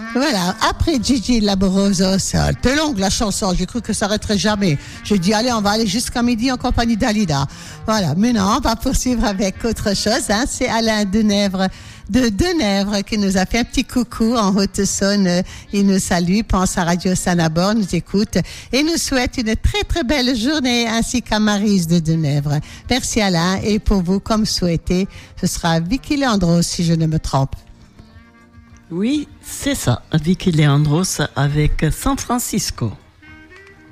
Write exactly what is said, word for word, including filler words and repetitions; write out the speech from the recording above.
Voilà, après Gigi Laboroso, c'est un peu longue la chanson, j'ai cru que ça s'arrêterait jamais. J'ai dit, allez, on va aller jusqu'à midi en compagnie d'Alida. Voilà, maintenant, on va poursuivre avec autre chose, hein. C'est Alain Denèvre, de Denèvre, qui nous a fait un petit coucou en Haute-Saône. Il nous salue, pense à Radio Sanabor, nous écoute et nous souhaite une très très belle journée, ainsi qu'à Maryse de Denèvre. Merci Alain, et pour vous, comme souhaité, ce sera Vicky Leandros, si je ne me trompe. Oui, c'est ça, Vicky Leandros avec San Francisco.